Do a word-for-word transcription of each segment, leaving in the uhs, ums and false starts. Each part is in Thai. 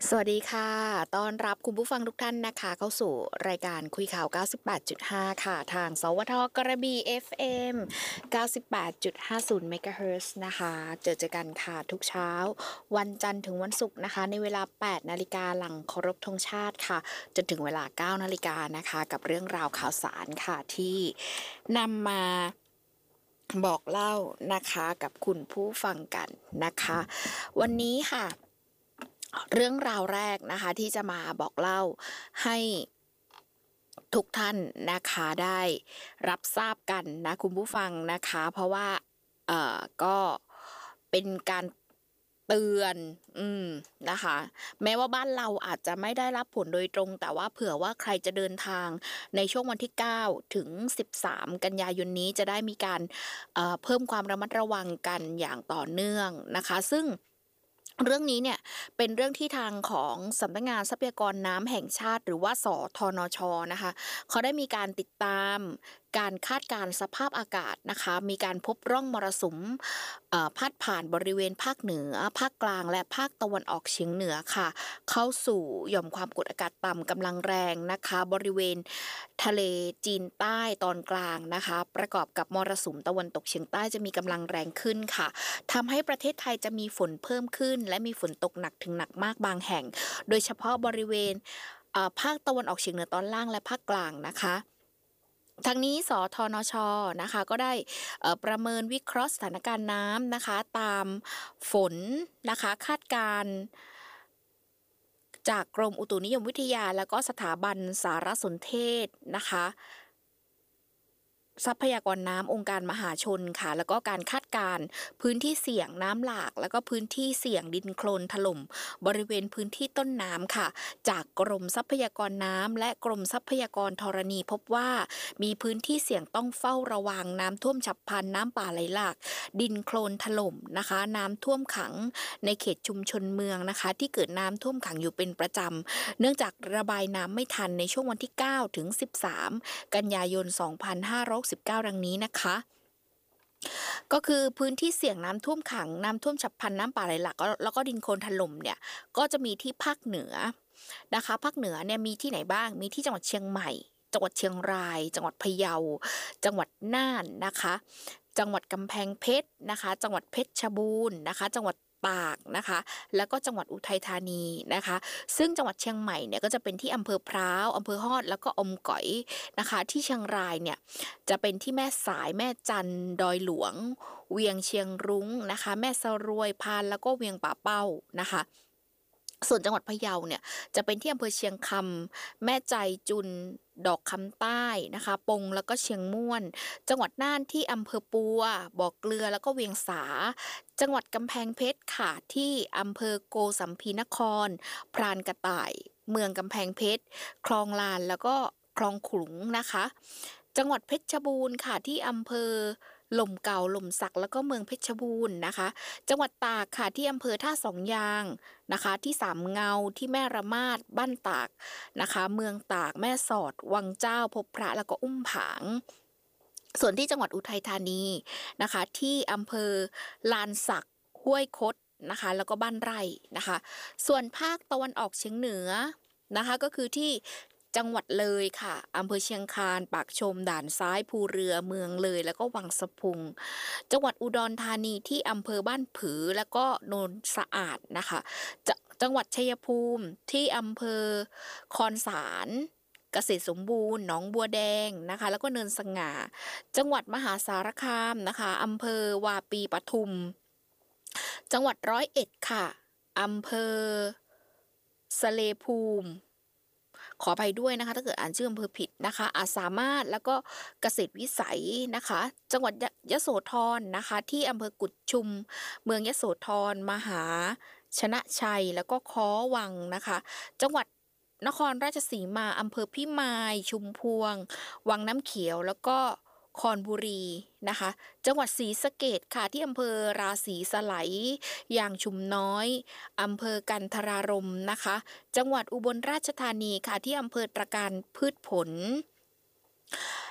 สวัสดีค่ะต้อนรับคุณผู้ฟังทุกท่านนะคะเข้าสู่รายการคุยข่าว เก้าสิบแปดจุดห้า ค่ะทางสวทกระบี่ เอฟ เอ็ม เก้าสิบแปดจุดห้าศูนย์ เมกะเฮิรตซ์ นะคะเจอเจอกันค่ะทุกเช้าวันจันทร์ถึงวันศุกร์นะคะในเวลา แปดนาฬิกาหลังเคารพธงชาติค่ะจนถึงเวลา เก้านาฬิกานะคะกับเรื่องราวข่าวสารค่ะที่นำมาบอกเล่านะคะกับคุณผู้ฟังกันนะคะวันนี้ค่ะเรื่องราวแรกนะคะที่จะมาบอกเล่าให้ทุกท่านนะคะได้รับทราบกันนะคุณผู้ฟังนะคะเพราะว่าเอ่อก็เป็นการเตือนอืมนะคะแม้ว่าบ้านเราอาจจะไม่ได้รับผลโดยตรงแต่ว่าเผื่อว่าใครจะเดินทางในช่วงวันที่เก้าถึงสิบสามกันยายนนี้จะได้มีการเอ่อเพิ่มความระมัดระวังกันอย่างต่อเนื่องนะคะซึ่งเรื่องนี้เนี่ยเป็นเรื่องที่ทางของสำนักงานทรัพยากรน้ำแห่งชาติหรือว่าสทนชนะคะเขาได้มีการติดตามการคาดการณ์สภาพอากาศนะคะมีการพบร่องมรสุมเอ่อพาดผ่านบริเวณภาคเหนือภาคกลางและภาคตะวันออกเฉียงเหนือค่ะเข้าสู่หย่อมความกดอากาศต่ำกำลังแรงนะคะบริเวณทะเลจีนใต้ตอนกลางนะคะประกอบกับมรสุมตะวันตกเฉียงใต้จะมีกำลังแรงขึ้นค่ะทำให้ประเทศไทยจะมีฝนเพิ่มขึ้นและมีฝนตกหนักถึงหนักมากบางแห่งโดยเฉพาะบริเวณภาคตะวันออกเฉียงเหนือตอนล่างและภาคกลางนะคะทั้งนี้สทนชนะคะก็ได้ประเมินวิเคราะห์สถานการณ์น้ำนะคะตามฝนนะคะคาดการณ์จากกรมอุตุนิยมวิทยาแล้วก็สถาบันสารสนเทศนะคะทรัพยากรน้ำองค์การมหาชนค่ะแล้วก็การคาดการณ์พื้นที่เสี่ยงน้ำหลากแล้วก็พื้นที่เสี่ยงดินโคลนถล่มบริเวณพื้นที่ต้นน้ำค่ะจากกรมทรัพยากรน้ำและกรมทรัพยากรธรณีพบว่ามีพื้นที่เสี่ยงต้องเฝ้าระวังน้ำท่วมฉับพลันน้ำป่าไหลหลากดินโคลนถล่มนะคะน้ำท่วมขังในเขตชุมชนเมืองนะคะที่เกิดน้ำท่วมขังอยู่เป็นประจำเนื่องจากระบายน้ำไม่ทันในช่วงวันที่เก้าถึงสิบสามกันยายนสองพันห้าร้อยสิบเก้าดังนี้นะคะก็คือพื้นที่เสี่ยงน้ำท่วมขังน้ำท่วมฉับพลันน้ำป่าไหลหลากแล้วก็ดินโคลนถล่มเนี่ยก็จะมีที่ภาคเหนือนะคะภาคเหนือเนี่ยมีที่ไหนบ้างมีที่จังหวัดเชียงใหม่จังหวัดเชียงรายจังหวัดพะเยาจังหวัดน่านนะคะจังหวัดกำแพงเพชรนะคะจังหวัดเพชรบูรณ์นะคะจังหวัดตากนะคะแล้วก็จังหวัดอุทัยธานีนะคะซึ่งจังหวัดเชียงใหม่เนี่ยก็จะเป็นที่อำเภอพร้าวอำเภอฮอดแล้วก็อมก๋อยนะคะที่เชียงรายเนี่ยจะเป็นที่แม่สายแม่จันดอยหลวงเวียงเชียงรุ้งนะคะแม่สรวยพานแล้วก็เวียงป่าเป้านะคะส่วนจังหวัดพะเยาเนี่ยจะเป็นที่อำเภอเชียงคำแม่ใจจุนดอกคำใต้นะคะปงแล้วก็เชียงม่วนจังหวัดน่านที่อำเภอปัวบ่อเกลือแล้วก็เวียงสาจังหวัดกำแพงเพชรค่ะที่อำเภอโกสัมพีนครพรานกระต่ายเมืองกำแพงเพชรคลองลานแล้วก็คลองขลุงนะคะจังหวัดเพชรบูรณ์ค่ะที่อำเภอหล่มเก่าหล่มสักแล้วก็เมืองเพชรบูรณ์นะคะจังหวัดตากค่ะที่อำเภอท่าสองยางนะคะที่สามเงาที่แม่ระมาดบ้านตากนะคะเมืองตากแม่สอดวังเจ้าพบพระแล้วก็อุ้มผางส่วนที่จังหวัดอุทัยธานีนะคะที่อำเภอลานสักห้วยคดนะคะแล้วก็บ้านไร่นะคะส่วนภาคตะวันออกเฉียงเหนือนะคะก็คือที่จังหวัดเลยค่ะอำเภอเชียงคานปากชมด่านซ้ายภูเรือเมืองเลยแล้วก็วังสะพุงจังหวัดอุดรธานีที่อำเภอบ้านผือแล้วก็โนนสะอาดนะคะจะจังหวัดชัยภูมิที่อำเภอคอนสารเกษตรสมบูรณ์หนองบัวแดงนะคะแล้วก็เนินสง่าจังหวัดมหาสารคามนะคะอำเภอวาปีปทุมจังหวัดร้อยเอ็ดค่ะอำเภอสะเลภูมิขออภัยด้วยนะคะถ้าเกิดอ่านชื่ออำเภอผิดนะคะอาจสามารถแล้วก็เกษตรวิสัยนะคะจังหวัดยโสธรนะคะที่อำเภอกุดชุมเมืองยโสธรมหาชนะชัยแล้วก็ค้อวังนะคะจังหวัดนครราชสีมาอำเภอพิมายชุมพวงวังน้ำเขียวแล้วก็คอนบุรีนะคะจังหวัดศรีสะเกษค่ะที่อำเภอราศีสไลยยางชุมน้อยอำเภอกันทรารมนะคะจังหวัดอุบลราชธานีค่ะที่อำเภอตระการพืชผล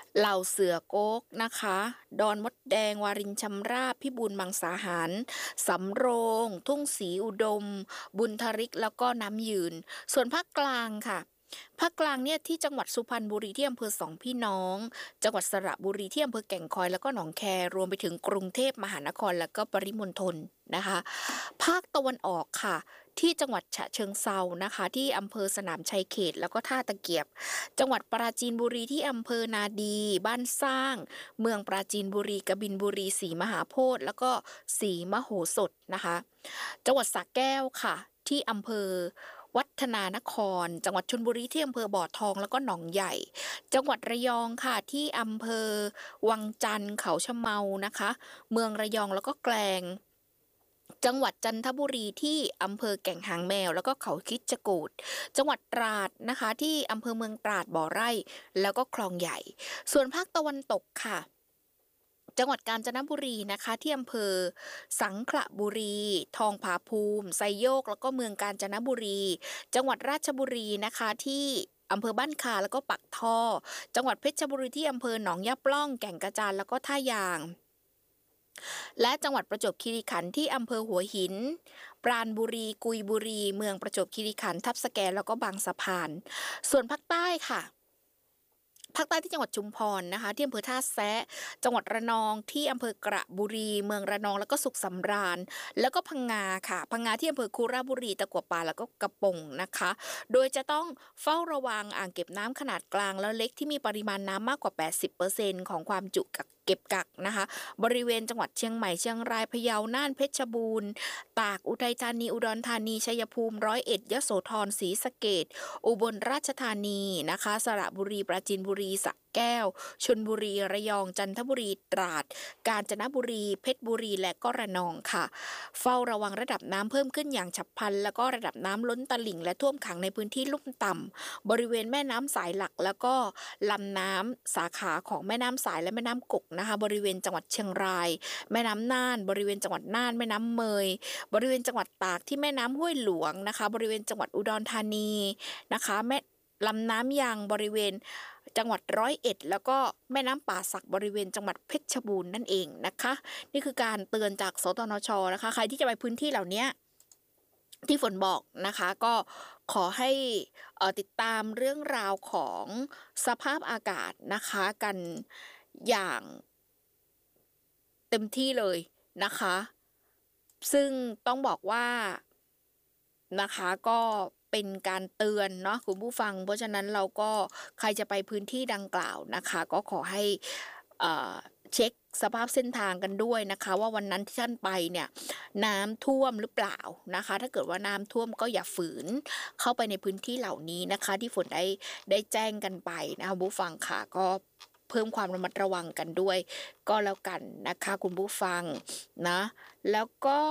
เหล่าเสือโก๊กนะคะดอนมดแดงวารินชำราบพิบูลมังสาหารสำโรง ทุ่งศรีอุดม บุญทริกแล้วก็น้ำยืนส่วนภาคกลางค่ะภาคกลางเนี่ยที่จังหวัดสุพรรณบุรีที่อำเภอสองพี่น้องจังหวัดสระบุรีที่อำเภอแก่งคอยแล้วก็หนองแครวมไปถึงกรุงเทพมหานครแล้วก็ปริมณฑลนะคะภาคตะวันออกค่ะที่จังหวัดฉะเชิงเซานะคะที่อำเภอสนามชัยเขตแล้วก็ท่าตะเกียบจังหวัดปราจีนบุรีที่อำเภอนาดีบ้านสร้างเมืองปราจีนบุรีกบินบุรีศรีมหาโพธิ์แล้วก็ศรีมโหสถนะคะจังหวัดสระแก้วค่ะที่อำเภอวัฒนานครจังหวัดชลบุรีที่อำเภอบ่อทองแล้วก็หนองใหญ่จังหวัดระยองค่ะที่อำเภอวังจันทร์เขาชะเมานะคะเมืองระยองแล้วก็แกลงจังหวัดจันทบุรีที่อำเภอแก่งหางแมวแล้วก็เขาคิดจกูฏจังหวัดตราดนะคะที่อำเภอเมืองตราดบ่อไร่แล้วก็คลองใหญ่ส่วนภาคตะวันตกค่ะจังหวัดกาญจนบุรีนะคะที่อำเภอสังขละบุรีทองผาภูมิไซโยกแล้วก็เมืองกาญจนบุรีจังหวัดราชบุรีนะคะที่อำเภอบ้านคาแล้วก็ปักท่อจังหวัดเพชรบุรีที่อำเภอหนองยาปล้องแก่งกระจานแล้วก็ท่ายางและจังหวัดประจวบคีรีขันธ์ที่อำเภอหัวหินปราณบุรีกุยบุรีเมืองประจวบคีรีขันธ์ทับสแกแล้วก็บางสะพานส่วนภาคใต้ค่ะภาคใต้ที่จังหวัดชุมพรนะคะที่อำเภอท่าแซะจังหวัดระนองที่อำเภอกระบุรีเมืองระนองแล้วก็สุขสำราญแล้วก็พังงาค่ะพังงาที่อำเภอคุระบุรีตะกั่วป่าแล้วก็กระปงนะคะโดยจะต้องเฝ้าระวังอ่างเก็บน้ำขนาดกลางแล้วเล็กที่มีปริมาณน้ำมากกว่า แปดสิบเปอร์เซ็นต์ ของความจุกักเก็บกักนะคะบริเวณจังหวัดเชียงใหม่เชียงรายพะเยาน่านเพชรบูรณ์ตากอุทัยธานีอุดรธานีชัยภูมิร้อยเอ็ดยโสธรศรีสะเกษอุบลราชธานีนะคะสระบุรีปราจีนบุรีสระแก้วชลบุรีระยองจันทบุรีตราดกาญจนบุรีเพชรบุรีและก็ระนองค่ะเฝ้าระวังระดับน้ำเพิ่มขึ้นอย่างฉับพลันแล้วก็ระดับน้ำล้นตลิ่งและท่วมขังในพื้นที่ลุ่มต่ำบริเวณแม่น้ำสายหลักแล้วก็ลำน้ำสาขาของแม่น้ำสายและแม่น้ำกกนะคะบริเวณจังหวัดเชียงรายแม่น้ำน่านบริเวณจังหวัดน่านแม่น้ำเมยบริเวณจังหวัดตากที่แม่น้ำห้วยหลวงนะคะบริเวณจังหวัดอุดรธานีนะคะแม่ลำน้ำยางบริเวณจังหวัดร้อยเอ็ดแล้วก็แม่น้ำป่าสักบริเวณจังหวัดเพชรบูรณ์นั่นเองนะคะนี่คือการเตือนจากสตนช.นะคะใครที่จะไปพื้นที่เหล่านี้ที่ฝนบอกนะคะก็ขอให้เอ่อติดตามเรื่องราวของสภาพอากาศนะคะกันอย่างเต็มที่เลยนะคะซึ่งต้องบอกว่านะคะก็เป็นการเตือนเนาะคุณผู้ฟังเพราะฉะนั้นเราก็ใครจะไปพื้นที่ดังกล่าวนะคะก็ขอให้เอ่อเช็คสภาพเส้นทางกันด้วยนะคะว่าวันนั้นที่ท่านไปเนี่ยน้ำท่วมหรือเปล่านะคะถ้าเกิดว่าน้ำท่วมก็อย่าฝืนเข้าไปในพื้นที่เหล่านี้นะคะที่ฝนได้ได้แจ้งกันไปนะคะผู้ฟังค่ะก็เพิ่มความระมัดระวังกันด้วยก็แล้วกันนะคะคุณผู้ฟังนะแล้วก็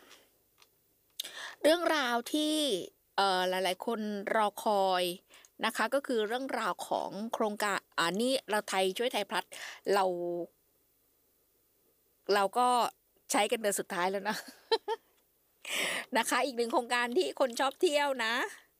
เรื่องราวที่เอ่อหลายๆคนรอคอยนะคะก็คือเรื่องราวของโครงการอ่านี่เราไทยช่วยไทยพลัสเราเราก็ใช้กันเดือนสุดท้ายแล้วนะ นะคะอีกหนึ่งโครงการที่คนชอบเที่ยวนะ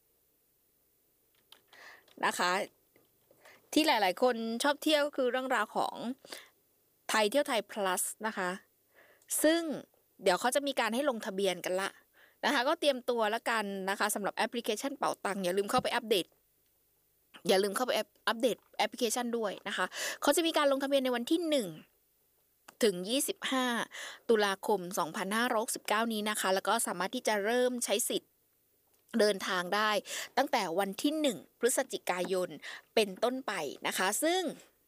นะคะที่หลายๆคนชอบเที่ยวก็คือเรื่องราวของไทยเที่ยวไทย plus นะคะซึ่งเดี๋ยวเขาจะมีการให้ลงทะเบียนกันละนะคะก็เตรียมตัวแล้วกันนะคะสำหรับแอปพลิเคชันเป๋าตังค์อย่าลืมเข้าไปอัปเดตอย่าลืมเข้าไปอัปเดตแอปพลิเคชันด้วยนะคะเขาจะมีการลงทะเบียนในวันที่หนึ่งถึงยี่สิบห้าตุลาคมสองพันห้าร้อยหกสิบเก้านี้นะคะแล้วก็สามารถที่จะเริ่มใช้สิทธิ์เดินทางได้ตั้งแต่วันที่หนึ่งพฤศจิกายนเป็นต้นไปนะคะซึ่ง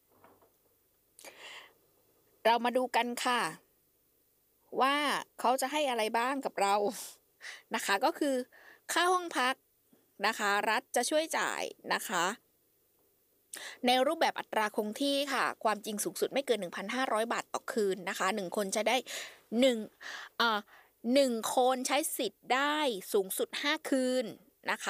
เรามาดูกันค่ะว่าเขาจะให้อะไรบ้างกับเรานะคะก็คือค่าห้องพักนะคะรัฐจะช่วยจ่ายนะคะในรูปแบบอัตราคงที่ค่ะความจริงสูงสุดไม่เกิน หนึ่งพันห้าร้อย บาทต่อคืนนะคะหนึ่งคนจะได้1อ่าหนึ่งคนใช้สิทธิ์ได้สูงสุดห้าคืนนะคะ